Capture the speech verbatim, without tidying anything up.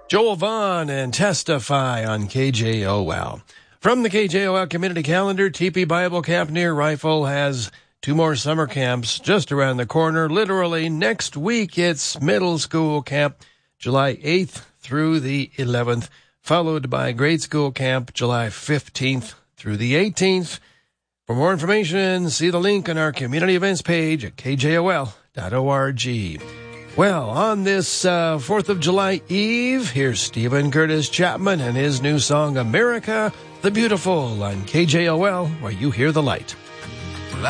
Joel Vaughn and Testify on K J O L. From the K J O L Community Calendar, T P Bible Camp near Rifle has two more summer camps just around the corner. Literally next week, it's middle school camp, July eighth through the eleventh, followed by grade school camp, July fifteenth through the eighteenth. For more information, see the link on our community events page at k j o l dot org. Well, on this uh, fourth of July Eve, here's Stephen Curtis Chapman and his new song, America the Beautiful, on K J O L, where you hear the light.